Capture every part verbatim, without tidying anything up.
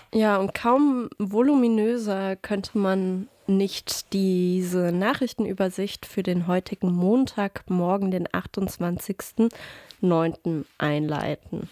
Ja, und kaum voluminöser könnte man nicht diese Nachrichtenübersicht für den heutigen Montagmorgen, den achtundzwanzigsten neunten einleiten.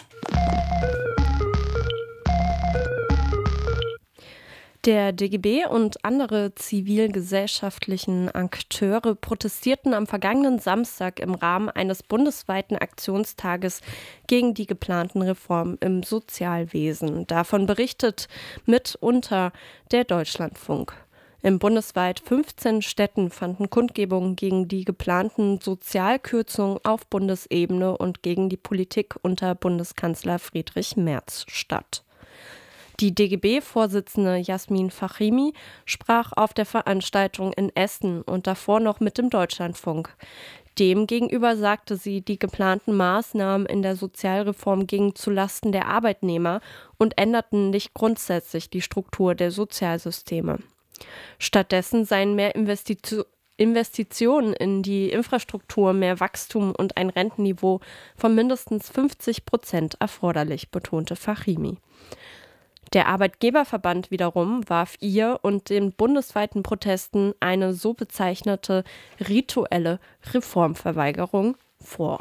Der D G B und andere zivilgesellschaftlichen Akteure protestierten am vergangenen Samstag im Rahmen eines bundesweiten Aktionstages gegen die geplanten Reformen im Sozialwesen. Davon berichtet mitunter der Deutschlandfunk. In bundesweit fünfzehn Städten fanden Kundgebungen gegen die geplanten Sozialkürzungen auf Bundesebene und gegen die Politik unter Bundeskanzler Friedrich Merz statt. Die D G B-Vorsitzende Jasmin Fachimi sprach auf der Veranstaltung in Essen und davor noch mit dem Deutschlandfunk. Demgegenüber sagte sie, die geplanten Maßnahmen in der Sozialreform gingen zulasten der Arbeitnehmer und änderten nicht grundsätzlich die Struktur der Sozialsysteme. Stattdessen seien mehr Investitionen Investitionen in die Infrastruktur, mehr Wachstum und ein Rentenniveau von mindestens fünfzig Prozent erforderlich, betonte Fachimi. Der Arbeitgeberverband wiederum warf ihr und den bundesweiten Protesten eine so bezeichnete rituelle Reformverweigerung vor.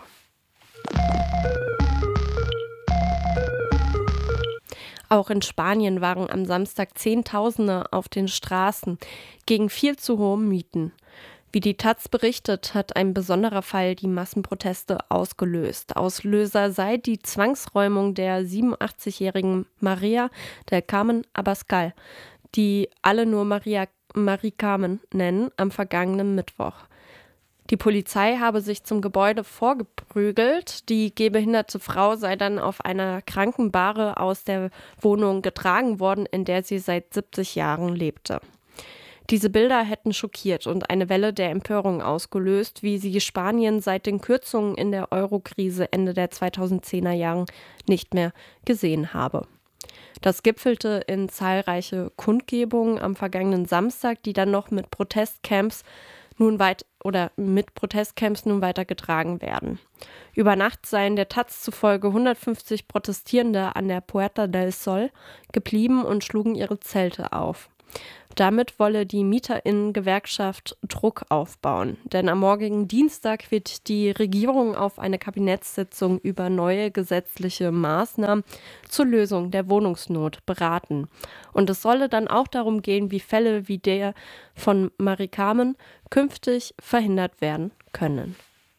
Auch in Spanien waren am Samstag Zehntausende auf den Straßen gegen viel zu hohe Mieten. Wie die Taz berichtet, hat ein besonderer Fall die Massenproteste ausgelöst. Auslöser sei die Zwangsräumung der siebenundachtzigjährigen Maria del Carmen Abascal, die alle nur Maria Marie Carmen nennen, am vergangenen Mittwoch. Die Polizei habe sich zum Gebäude vorgeprügelt. Die gehbehinderte Frau sei dann auf einer Krankenbahre aus der Wohnung getragen worden, in der sie seit siebzig Jahren lebte. Diese Bilder hätten schockiert und eine Welle der Empörung ausgelöst, wie sie Spanien seit den Kürzungen in der Euro-Krise Ende der zweitausendzehner Jahren nicht mehr gesehen habe. Das gipfelte in zahlreiche Kundgebungen am vergangenen Samstag, die dann noch mit Protestcamps nun weit oder mit Protestcamps nun weitergetragen werden. Über Nacht seien der Taz zufolge hundertfünfzig Protestierende an der Puerta del Sol geblieben und schlugen ihre Zelte auf. Damit wolle die MieterInnen-Gewerkschaft Druck aufbauen. Denn am morgigen Dienstag wird die Regierung auf eine Kabinettssitzung über neue gesetzliche Maßnahmen zur Lösung der Wohnungsnot beraten. Und es solle dann auch darum gehen, wie Fälle wie der von Marie Carmen künftig verhindert werden können.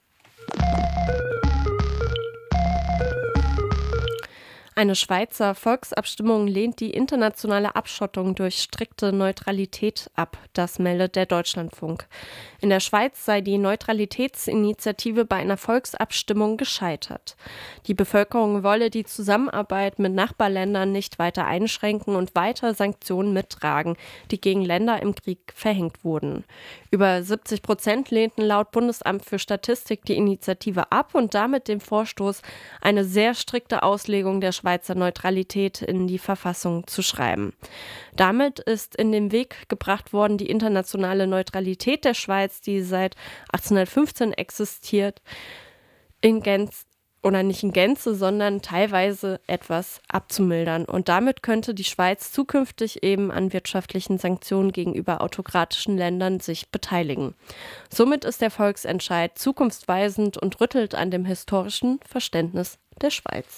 Eine Schweizer Volksabstimmung lehnt die internationale Abschottung durch strikte Neutralität ab, das meldet der Deutschlandfunk. In der Schweiz sei die Neutralitätsinitiative bei einer Volksabstimmung gescheitert. Die Bevölkerung wolle die Zusammenarbeit mit Nachbarländern nicht weiter einschränken und weiter Sanktionen mittragen, die gegen Länder im Krieg verhängt wurden. Über siebzig Prozent lehnten laut Bundesamt für Statistik die Initiative ab und damit den Vorstoß, eine sehr strikte Auslegung der Schweizer Neutralität in die Verfassung zu schreiben. Damit ist in den Weg gebracht worden, die internationale Neutralität der Schweiz, die seit achtzehnhundertfünfzehn existiert, in Gänze oder nicht in Gänze, sondern teilweise etwas abzumildern. Und damit könnte die Schweiz zukünftig eben an wirtschaftlichen Sanktionen gegenüber autokratischen Ländern sich beteiligen. Somit ist der Volksentscheid zukunftsweisend und rüttelt an dem historischen Verständnis der Schweiz.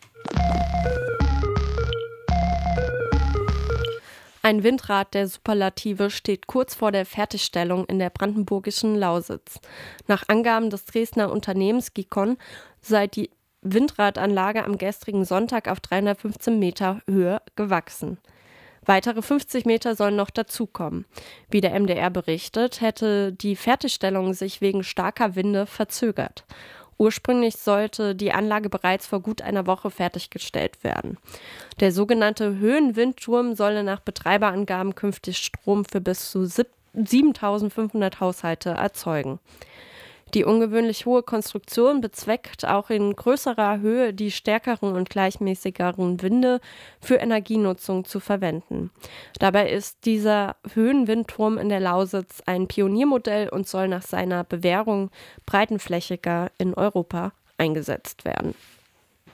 Ein Windrad der Superlative steht kurz vor der Fertigstellung in der brandenburgischen Lausitz. Nach Angaben des Dresdner Unternehmens Gicon sei die Windradanlage am gestrigen Sonntag auf dreihundertfünfzehn Meter Höhe gewachsen. Weitere fünfzig Meter sollen noch dazukommen. Wie der M D R berichtet, hätte die Fertigstellung sich wegen starker Winde verzögert. Ursprünglich sollte die Anlage bereits vor gut einer Woche fertiggestellt werden. Der sogenannte Höhenwindturm solle nach Betreiberangaben künftig Strom für bis zu siebentausendfünfhundert Haushalte erzeugen. Die ungewöhnlich hohe Konstruktion bezweckt auch in größerer Höhe die stärkeren und gleichmäßigeren Winde für Energienutzung zu verwenden. Dabei ist dieser Höhenwindturm in der Lausitz ein Pioniermodell und soll nach seiner Bewährung breitenflächiger in Europa eingesetzt werden.